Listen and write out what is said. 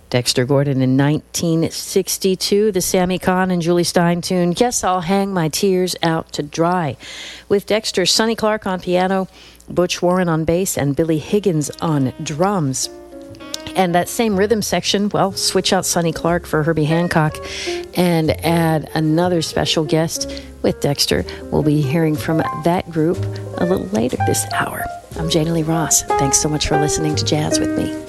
Dexter Gordon in 1962, the Sammy Kahn and Julie Stein tune, Guess I'll Hang My Tears Out to Dry. With Dexter, Sonny Clark on piano, Butch Warren on bass, and Billy Higgins on drums. And that same rhythm section, well, switch out Sonny Clark for Herbie Hancock and add another special guest with Dexter. We'll be hearing from that group a little later this hour. I'm Jana Lee Ross. Thanks so much for listening to Jazz with me.